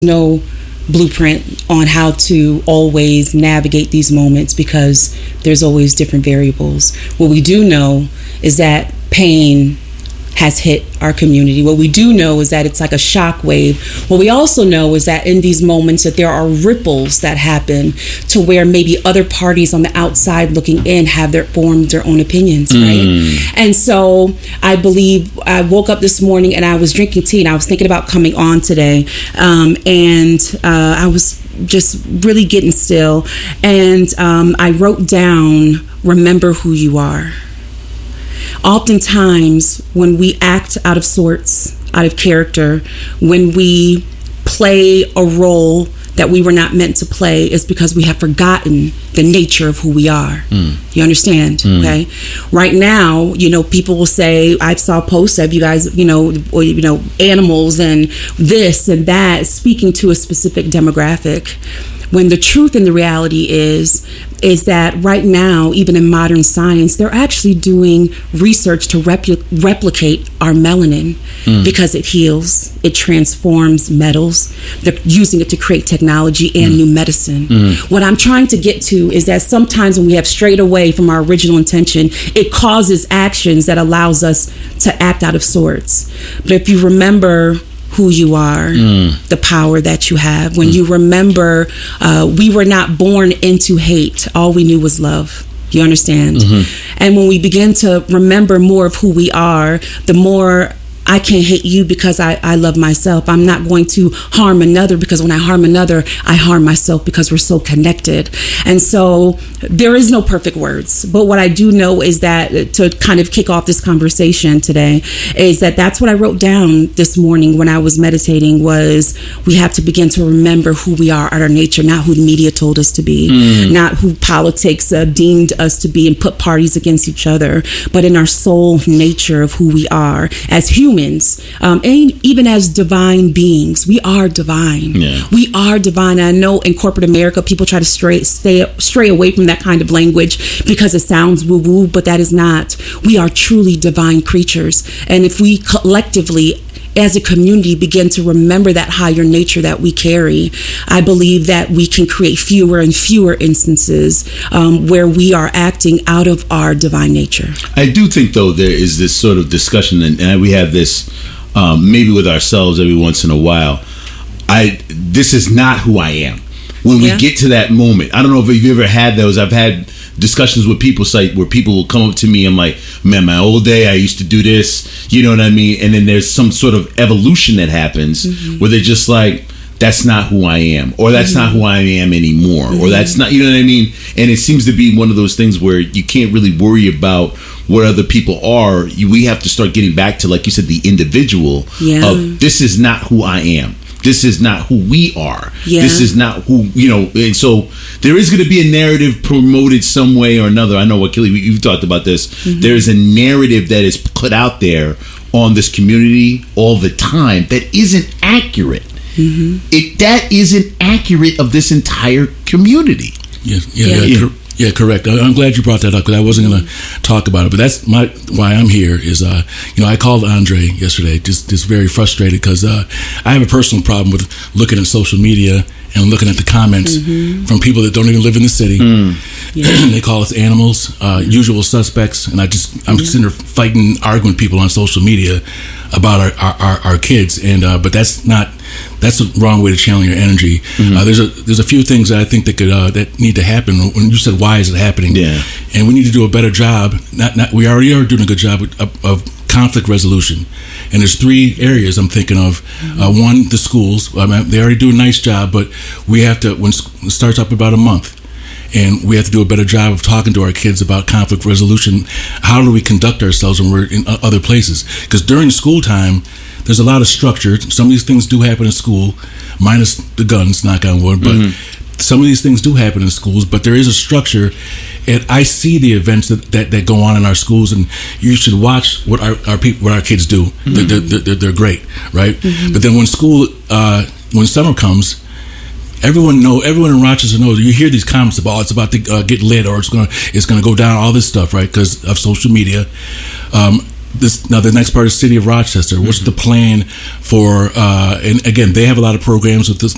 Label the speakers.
Speaker 1: no blueprint on how to always navigate these moments because there's always different variables. What we do know is that pain has hit our community. What we do know is that it's like a shock wave. What we also know is that in these moments that there are ripples that happen to where maybe other parties on the outside looking in have formed their own opinions, right? And so I believe I woke up this morning and I was drinking tea and I was thinking about coming on today, and I was just really getting still, and I wrote down, remember who you are. Oftentimes, when we act out of sorts, out of character, when we play a role that we were not meant to play, is because we have forgotten the nature of who we are. You understand? Okay. Right now, people will say, I saw posts of you guys, animals and this and that, speaking to a specific demographic. When the truth and the reality is that right now, even in modern science, they're actually doing research to replicate our melanin because it heals, it transforms metals. They're using it to create technology and new medicine. What I'm trying to get to is that sometimes when we have strayed away from our original intention, it causes actions that allows us to act out of sorts. But if you remember who you are, the power that you have. When you remember, we were not born into hate. All we knew was love. You understand? And when we begin to remember more of who we are, the more I can't hate you because I love myself. I'm not going to harm another because when I harm another, I harm myself because we're so connected. And so there is no perfect words. But what I do know is that to kind of kick off this conversation today is that that's what I wrote down this morning when I was meditating was we have to begin to remember who we are at our nature, not who the media told us to be, not who politics deemed us to be and put parties against each other, but in our soul nature of who we are as humans. And even as divine beings, we are divine. We are divine. And I know in corporate America, people try to stray away from that kind of language because it sounds woo-woo, but that is not. We are truly divine creatures. And if we collectively, as a community, begin to remember that higher nature that we carry, I believe that we can create fewer and fewer instances where we are acting out of our divine nature.
Speaker 2: I do think, though, there is this sort of discussion, and we have this maybe with ourselves every once in a while. This is not who I am. When we get to that moment, I don't know if you've ever had those. I've had discussions with people where people will come up to me and like, man, my old day, I used to do this, you know what I mean? And then there's some sort of evolution that happens where they're just like, that's not who I am, or that's not who I am anymore, or that's not, you know what I mean? And it seems to be one of those things where you can't really worry about what other people are. We have to start getting back to, like you said, the individual of this is not who I am. This is not who we are. This is not who, and so there is going to be a narrative promoted some way or another. I know, Achille, you've talked about this. There is a narrative that is put out there on this community all the time that isn't accurate. That isn't accurate of this entire community.
Speaker 3: Yeah, correct. I'm glad you brought that up because I wasn't going to talk about it. But that's why I'm here is, I called Andre yesterday, just very frustrated because I have a personal problem with looking at social media and looking at the comments from people that don't even live in the city. They call us animals, usual suspects, and I'm sitting there fighting, arguing with people on social media about our kids, and but that's the wrong way to channel your energy. There's a few things that I think that need to happen. When you said why is it happening, and we need to do a better job. We already are doing a good job of conflict resolution, and there's 3 areas I'm thinking of. One, the schools. They already do a nice job, but we have to, when it starts up about a month, and we have to do a better job of talking to our kids about conflict resolution. How do we conduct ourselves when we're in other places? Because during school time, there's a lot of structure. Some of these things do happen in school, minus the guns, knock on wood, but some of these things do happen in schools, but there is a structure. And I see the events that go on in our schools, and you should watch what our kids do. They're great, right? But then when summer comes, everyone in Rochester knows. You hear these comments about it's about to get lit, or it's gonna go down, all this stuff, right? Because of social media. Now the next part is City of Rochester. What's the plan for? And again, they have a lot of programs with this